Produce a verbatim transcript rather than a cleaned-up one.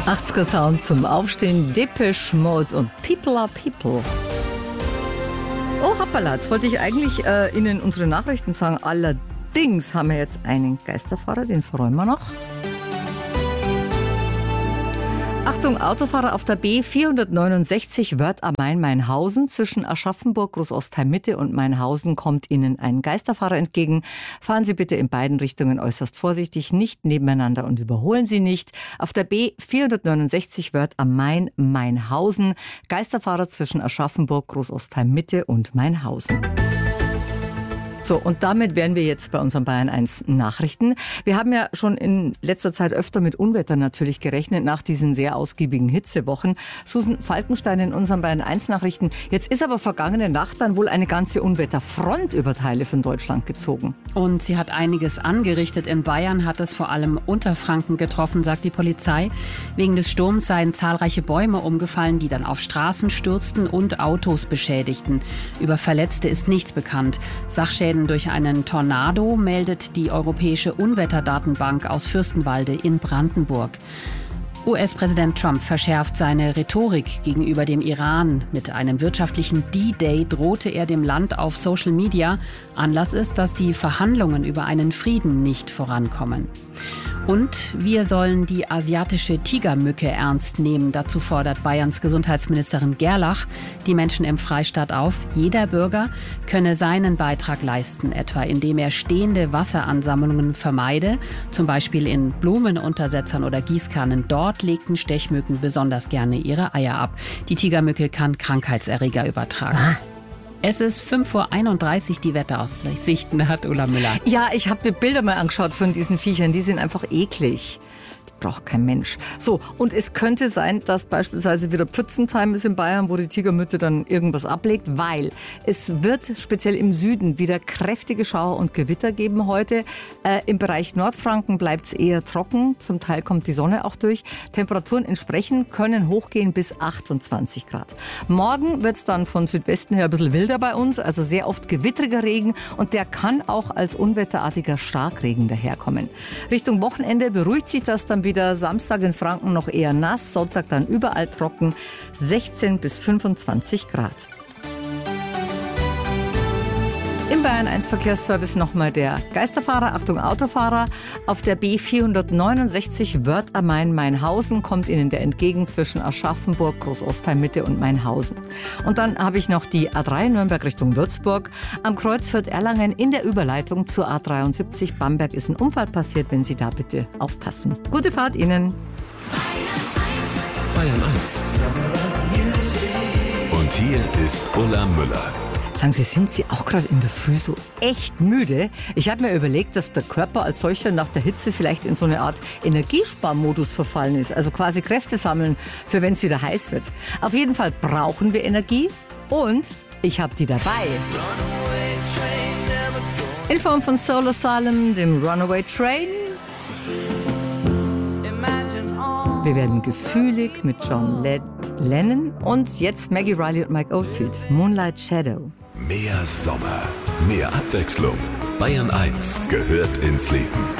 achtziger Sound zum Aufstehen, Depeche Mode und People are People. Oh, hoppala, jetzt wollte ich eigentlich äh, Ihnen unsere Nachrichten sagen. Allerdings haben wir jetzt einen Geisterfahrer, den freuen wir noch. Achtung, Autofahrer auf der B vierhundertneunundsechzig Wörth am Main Mainhausen. Zwischen Aschaffenburg, Großostheim-Mitte und Mainhausen kommt Ihnen ein Geisterfahrer entgegen. Fahren Sie bitte in beiden Richtungen äußerst vorsichtig, nicht nebeneinander und überholen Sie nicht. Auf der B vierhundertneunundsechzig Wörth am Main Mainhausen. Geisterfahrer zwischen Aschaffenburg, Großostheim-Mitte und Mainhausen. So, und damit wären wir jetzt bei unseren Bayern eins Nachrichten. Wir haben ja schon in letzter Zeit öfter mit Unwettern natürlich gerechnet, nach diesen sehr ausgiebigen Hitzewochen. Susan Falkenstein in unseren Bayern eins Nachrichten. Jetzt ist aber vergangene Nacht dann wohl eine ganze Unwetterfront über Teile von Deutschland gezogen. Und sie hat einiges angerichtet. In Bayern hat es vor allem Unterfranken getroffen, sagt die Polizei. Wegen des Sturms seien zahlreiche Bäume umgefallen, die dann auf Straßen stürzten und Autos beschädigten. Über Verletzte ist nichts bekannt. Sachschäden durch einen Tornado meldet die Europäische Unwetterdatenbank aus Fürstenwalde in Brandenburg. U S-Präsident Trump verschärft seine Rhetorik gegenüber dem Iran. Mit einem wirtschaftlichen D-Day drohte er dem Land auf Social Media. Anlass ist, dass die Verhandlungen über einen Frieden nicht vorankommen. Und wir sollen die asiatische Tigermücke ernst nehmen. Dazu fordert Bayerns Gesundheitsministerin Gerlach die Menschen im Freistaat auf. Jeder Bürger könne seinen Beitrag leisten, etwa indem er stehende Wasseransammlungen vermeide, zum Beispiel in Blumenuntersetzern oder Gießkannen. Dort legten Stechmücken besonders gerne ihre Eier ab. Die Tigermücke kann Krankheitserreger übertragen. Ah. Es ist fünf Uhr einunddreißig, die Wetteraussichten hat Ulla Müller. Ja, ich habe mir Bilder mal angeschaut von diesen Viechern, die sind einfach eklig. Braucht kein Mensch. So, und es könnte sein, dass beispielsweise wieder Pfützentime ist in Bayern, wo die Tigermücke dann irgendwas ablegt, weil es wird speziell im Süden wieder kräftige Schauer und Gewitter geben heute. Äh, Im Bereich Nordfranken bleibt es eher trocken, zum Teil kommt die Sonne auch durch. Temperaturen entsprechend können hochgehen bis achtundzwanzig Grad. Morgen wird es dann von Südwesten her ein bisschen wilder bei uns, also sehr oft gewittriger Regen und der kann auch als unwetterartiger Starkregen daherkommen. Richtung Wochenende beruhigt sich das dann wieder. Wieder Samstag in Franken noch eher nass, Sonntag dann überall trocken, sechzehn bis fünfundzwanzig Grad. Im Bayern eins Verkehrsservice nochmal der Geisterfahrer, Achtung Autofahrer. Auf der B vierhundertneunundsechzig Wörth am Main Mainhausen kommt Ihnen der entgegen zwischen Aschaffenburg, Großostheim-Mitte und Mainhausen. Und dann habe ich noch die A drei Nürnberg Richtung Würzburg. Am Kreuz Fürth-Erlangen in der Überleitung zur A dreiundsiebzig Bamberg ist ein Unfall passiert, wenn Sie da bitte aufpassen. Gute Fahrt Ihnen. Bayern eins. Und hier ist Ulla Müller. Sagen Sie, sind Sie auch gerade in der Früh so echt müde? Ich habe mir überlegt, dass der Körper als solcher nach der Hitze vielleicht in so eine Art Energiesparmodus verfallen ist. Also quasi Kräfte sammeln, für wenn es wieder heiß wird. Auf jeden Fall brauchen wir Energie und ich habe die dabei. In Form von Soul Asylum, dem Runaway Train. Wir werden gefühlig mit John Le- Lennon und jetzt Maggie Riley und Mike Oldfield. Moonlight Shadow. Mehr Sommer, mehr Abwechslung. Bayern eins gehört ins Leben.